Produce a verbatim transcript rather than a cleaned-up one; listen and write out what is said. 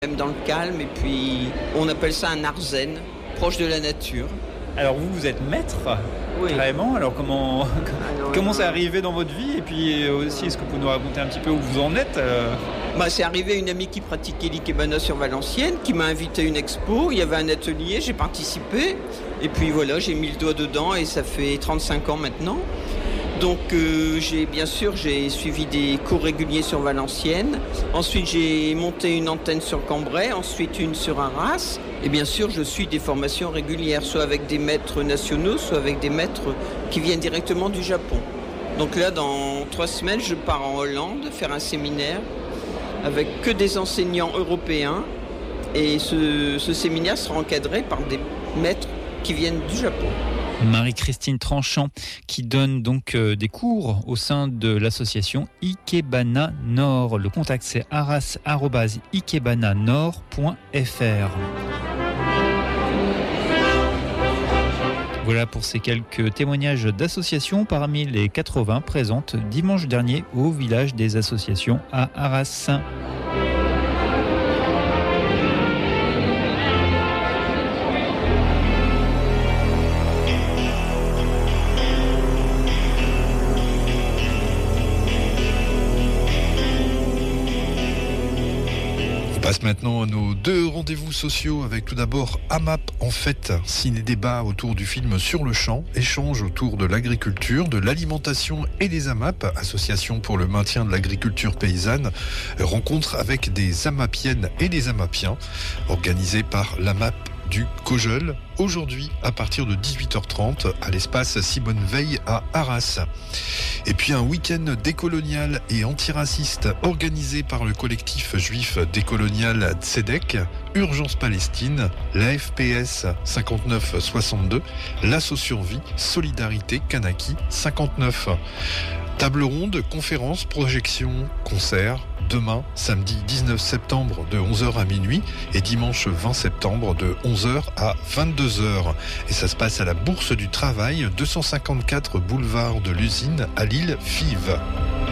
Même dans le calme, et puis on appelle ça un art zen, proche de la nature. Alors vous, vous êtes maître, oui. Carrément. Alors comment, Alors, comment euh, c'est arrivé dans votre vie? Et puis aussi, est-ce que vous pouvez nous raconter un petit peu où vous en êtes? euh... bah, C'est arrivé une amie qui pratiquait l'ikebana sur Valenciennes, qui m'a invité à une expo, il y avait un atelier, j'ai participé, et puis voilà, j'ai mis le doigt dedans, et ça fait trente-cinq ans maintenant. Donc euh, j'ai bien sûr j'ai suivi des cours réguliers sur Valenciennes. Ensuite j'ai monté une antenne sur Cambrai, ensuite une sur Arras. Et bien sûr je suis des formations régulières, soit avec des maîtres nationaux, soit avec des maîtres qui viennent directement du Japon. Donc là dans trois semaines je pars en Hollande faire un séminaire avec que des enseignants européens. Et ce, ce séminaire sera encadré par des maîtres qui viennent du Japon. Marie-Christine Tranchant qui donne donc euh, des cours au sein de l'association Ikebana Nord. Le contact c'est arras arobase ikebana nord point f r. Voilà pour ces quelques témoignages d'associations parmi les quatre-vingts présentes dimanche dernier au village des associations à Arras. Passe maintenant à nos deux rendez-vous sociaux avec tout d'abord AMAP en fête, ciné-débat autour du film Sur le champ, échange autour de l'agriculture, de l'alimentation et des AMAP, association pour le maintien de l'agriculture paysanne, rencontre avec des AMAPiennes et des AMAPiens, organisée par l'AMAP du Cojeul, aujourd'hui à partir de dix-huit heures trente à l'espace Simone Veil à Arras. Et puis un week-end décolonial et antiraciste organisé par le collectif juif décolonial Tzedek, Urgence Palestine, la F P S cinquante-neuf soixante-deux, l'Asso Survie, Solidarité Kanaki cinquante-neuf. Table ronde, conférences, projections, concerts, demain, samedi dix-neuf septembre de onze heures à minuit et dimanche vingt septembre de onze heures à vingt-deux heures. Et ça se passe à la Bourse du Travail, deux cent cinquante-quatre boulevard de l'Usine à Lille, Fives.